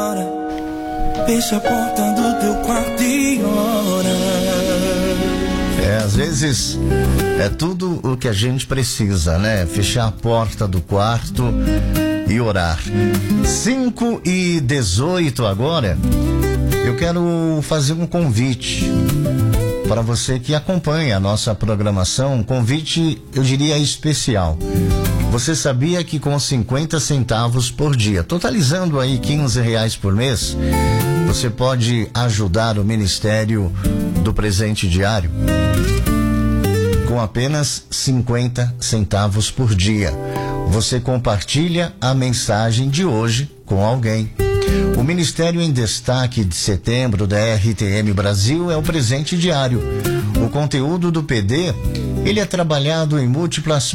Fecha a porta do teu quarto e ora. Às vezes é tudo o que a gente precisa, né? Fechar a porta do quarto e orar. 5:18 agora. Eu quero fazer um convite para você que acompanha a nossa programação, um convite, eu diria, especial. Você sabia que com 50 centavos por dia, totalizando aí R$15 por mês, você pode ajudar o Ministério do Presente Diário? Com apenas 50 centavos por dia, você compartilha a mensagem de hoje com alguém. O Ministério em Destaque de setembro da RTM Brasil é o Presente Diário. O conteúdo do PD, ele é trabalhado em múltiplas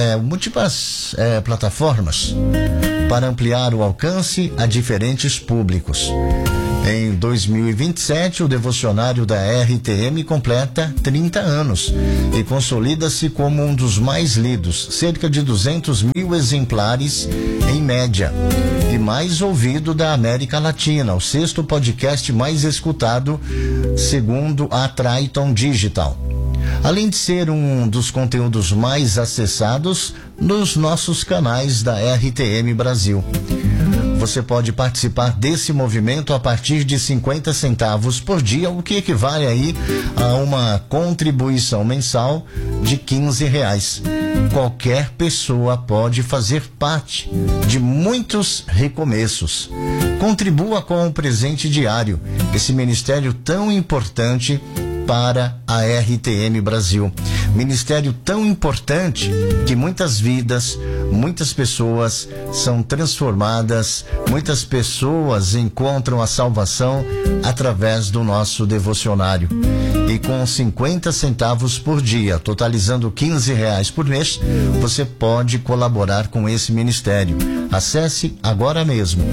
plataformas para ampliar o alcance a diferentes públicos. Em 2027, o devocionário da RTM completa 30 anos e consolida-se como um dos mais lidos, cerca de 200 mil exemplares em média, e mais ouvido da América Latina, o 6º podcast mais escutado, segundo a Triton Digital. Além de ser um dos conteúdos mais acessados nos nossos canais da RTM Brasil. Você pode participar desse movimento a partir de 50 centavos por dia, o que equivale aí a uma contribuição mensal de R$15. Qualquer pessoa pode fazer parte de muitos recomeços. Contribua com o Presente Diário, esse ministério tão importante para a RTM Brasil. Ministério tão importante que muitas vidas, muitas pessoas são transformadas, muitas pessoas encontram a salvação através do nosso devocionário. E com 50 centavos por dia, totalizando R$15 por mês, você pode colaborar com esse ministério. Acesse agora mesmo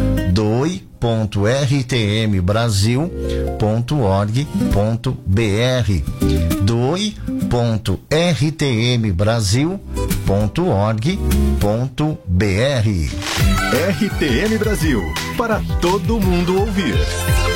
doe.rtmbrasil.org.br doe.rtmbrasil.org.br. RTM Brasil, para todo mundo ouvir.